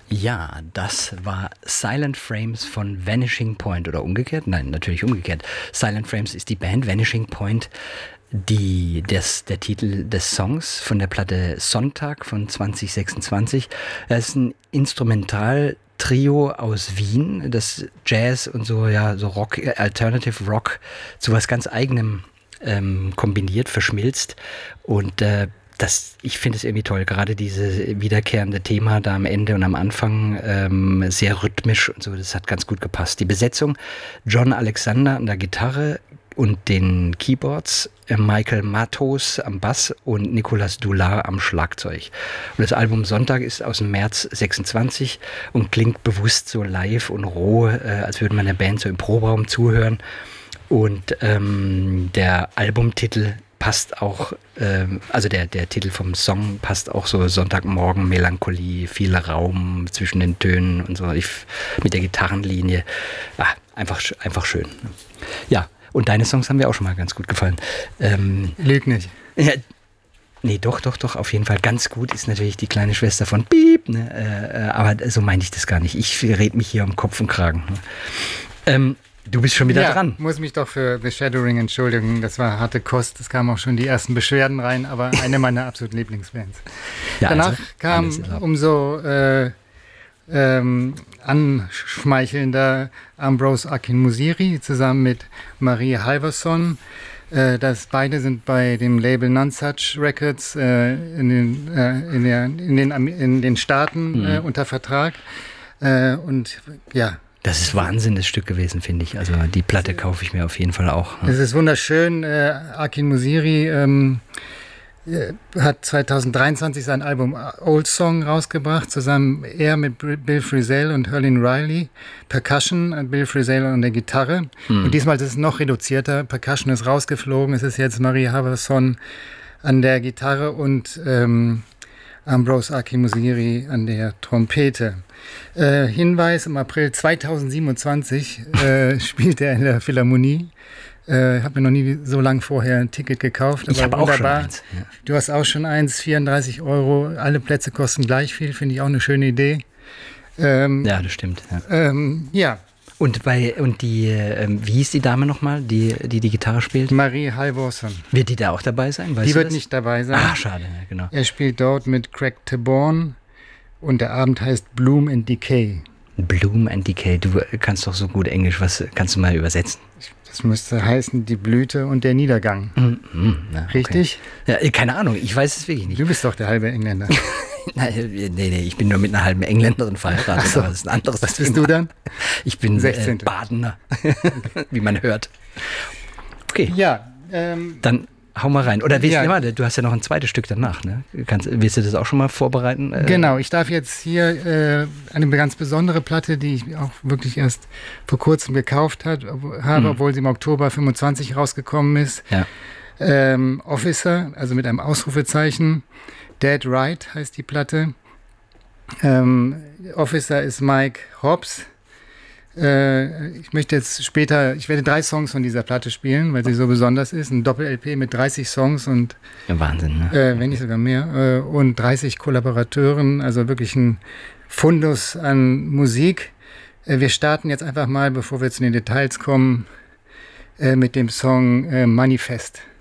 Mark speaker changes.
Speaker 1: Ja, das war Silent Frames von Vanishing Point oder umgekehrt? Nein, natürlich umgekehrt. Silent Frames ist die Band, Vanishing Point der Titel des Songs von der Platte Sonntag von 2026. Es ist ein Instrumental-Trio aus Wien, das Jazz und so, ja, so Rock, Alternative Rock zu was ganz Eigenem kombiniert, verschmilzt. Und ich finde es irgendwie toll, gerade dieses wiederkehrende Thema da am Ende und am Anfang, sehr rhythmisch und so, das hat ganz gut gepasst. Die Besetzung, John Alexander an der Gitarre und den Keyboards, Michael Matos am Bass und Nicolas Doulard am Schlagzeug. Und das Album Sonntag ist aus dem März 26 und klingt bewusst so live und roh, als würde man der Band so im Proberaum zuhören. Und der Albumtitel passt auch, also der Titel vom Song passt auch so Sonntagmorgen, Melancholie, viel Raum zwischen den Tönen und so, mit der Gitarrenlinie. Einfach schön. Ja, und deine Songs haben mir auch schon mal ganz gut gefallen.
Speaker 2: Lüg nicht.
Speaker 1: Ja, nee, doch, auf jeden Fall ganz gut ist natürlich die kleine Schwester von Piep, ne? Aber so meine ich das gar nicht. Ich rede mich hier um Kopf und Kragen. Du bist schon wieder dran.
Speaker 2: Muss mich doch für The Shadowing entschuldigen. Das war harte Kost. Es kamen auch schon die ersten Beschwerden rein, aber eine meiner absoluten Lieblingsbands. Ja, danach kam umso anschmeichelnder Ambrose Akin-Musiri zusammen mit Marie Halverson. Beide sind bei dem Label Nonesuch Records in den Staaten unter Vertrag. Und ja.
Speaker 1: Das ist Wahnsinn, das Stück gewesen, finde ich. Also die Platte kaufe ich mir auf jeden Fall auch.
Speaker 2: Es ist wunderschön. Akin-Musiri hat 2023 sein Album Old Song rausgebracht, zusammen mit Bill Frisell und Herlin Riley. Percussion, Bill Frisell an der Gitarre. Und diesmal ist es noch reduzierter. Percussion ist rausgeflogen. Es ist jetzt Marie Halverson an der Gitarre und Ambrose Akin-Musiri an der Trompete. Hinweis, im April 2027 spielt er in der Philharmonie. Habe mir noch nie so lange vorher ein Ticket gekauft.
Speaker 1: Ich habe auch schon eins.
Speaker 2: Ja. Du hast auch schon eins, 34 €. Alle Plätze kosten gleich viel, finde ich auch eine schöne Idee.
Speaker 1: Ja, das stimmt. Ja.
Speaker 2: Ja.
Speaker 1: Und wie hieß die Dame nochmal, die Gitarre spielt?
Speaker 2: Marie Halverson.
Speaker 1: Wird die da auch dabei sein? Weißt
Speaker 2: die
Speaker 1: du
Speaker 2: wird
Speaker 1: das?
Speaker 2: nicht dabei sein.
Speaker 1: Ah, schade, ja, genau.
Speaker 2: Er spielt dort mit Craig Taborn und der Abend heißt Bloom and Decay.
Speaker 1: Bloom and Decay, du kannst doch so gut Englisch, was kannst du mal übersetzen?
Speaker 2: Das müsste heißen die Blüte und der Niedergang.
Speaker 1: Na,
Speaker 2: richtig?
Speaker 1: Okay. Ja, keine Ahnung, ich weiß es wirklich nicht.
Speaker 2: Du bist doch der halbe Engländer.
Speaker 1: Nee, ich bin nur mit einer halben Engländerin verheiratet,
Speaker 2: so.
Speaker 1: aber das ist ein anderes
Speaker 2: Was bist du dann?
Speaker 1: Ich bin
Speaker 2: 16.
Speaker 1: Badener, wie man hört. Okay,
Speaker 2: ja.
Speaker 1: Dann hau mal rein. Oder du hast ja noch ein zweites Stück danach, ne? Willst du das auch schon mal vorbereiten?
Speaker 2: Genau, ich darf jetzt hier eine ganz besondere Platte, die ich auch wirklich erst vor kurzem gekauft habe, obwohl sie im Oktober 25 rausgekommen ist.
Speaker 1: Ja.
Speaker 2: Officer, also mit einem Ausrufezeichen. Dead Right heißt die Platte. Officer ist Mike Hobbs. Ich werde 3 Songs von dieser Platte spielen, weil sie so besonders ist. Ein Doppel-LP mit 30 Songs und
Speaker 1: ja, Wahnsinn, ne?
Speaker 2: Wenn nicht sogar mehr. Und 30 Kollaborateuren, also wirklich ein Fundus an Musik. Wir starten jetzt einfach mal, bevor wir zu den Details kommen, mit dem Song Manifest.